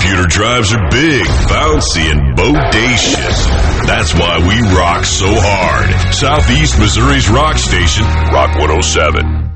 computer drives are big, bouncy, and bodacious. That's why we rock so hard. Southeast Missouri's rock station, Rock 107.